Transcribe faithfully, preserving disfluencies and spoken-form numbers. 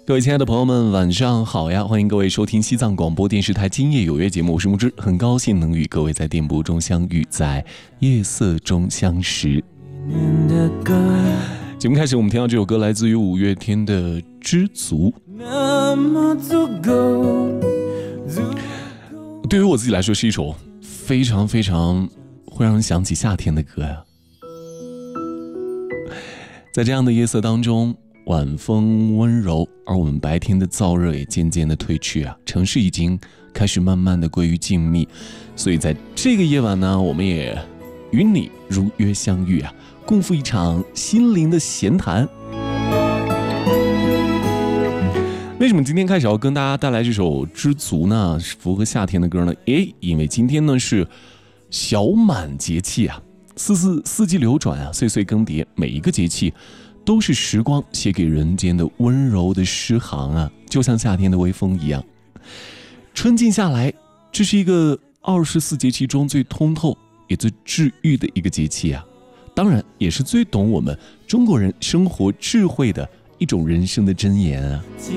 各位亲爱的朋友们，晚上好呀！欢迎各位收听西藏广播电视台今夜有约节目，我是木之，很高兴能与各位在电波中相遇，在夜色中相识。节目开始，我们听到这首歌来自于五月天的《知足》。对于我自己来说，是一首非常非常会让人想起夏天的歌呀。在这样的夜色当中，晚风温柔，而我们白天的燥热也渐渐的褪去啊，城市已经开始慢慢的归于静谧，所以在这个夜晚呢，我们也与你如约相遇啊，共赴一场心灵的闲谈。为什么今天开始要跟大家带来这首《知足》呢？符合夏天的歌呢？诶，因为今天呢是小满节气啊，四四四季流转啊，岁岁更迭，每一个节气都是时光写给人间的温柔的诗行啊，就像夏天的微风一样。春尽下来，这是一个二十四节气中最通透也最治愈的一个节气啊，当然也是最懂我们中国人生活智慧的一种人生的箴言啊。